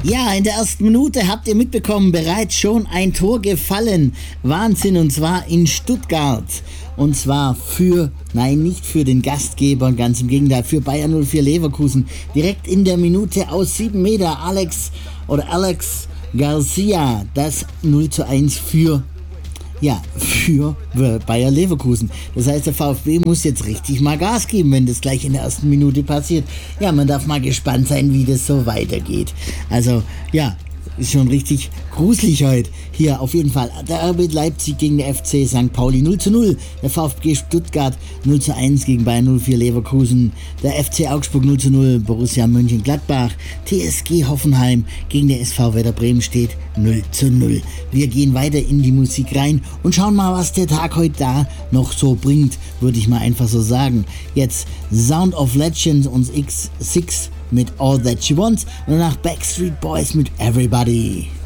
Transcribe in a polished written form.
Ja, in der ersten Minute habt ihr mitbekommen, bereits schon ein Tor gefallen. Wahnsinn, und zwar in Stuttgart. Und zwar nicht für den Gastgeber, ganz im Gegenteil, für Bayer 04 Leverkusen. Direkt in der Minute aus 7 Meter Alex Garcia, das 0:1 für Bayer Leverkusen. Das heißt, der VfB muss jetzt richtig mal Gas geben, wenn das gleich in der ersten Minute passiert. Ja, man darf mal gespannt sein, wie das so weitergeht. Also, ja, ist schon richtig gruselig heute. Hier auf jeden Fall der RB Leipzig gegen der FC St. Pauli 0:0. Der VfB Stuttgart 0:1 gegen Bayer 04 Leverkusen. Der FC Augsburg 0:0. Borussia Mönchengladbach. TSG Hoffenheim gegen der SV Werder Bremen steht 0:0. Wir gehen weiter in die Musik rein und schauen mal, was der Tag heute da noch so bringt, würde ich mal einfach so sagen. Jetzt Sound of Legends und X6 mit All That She Wants und danach Backstreet Boys mit Everybody.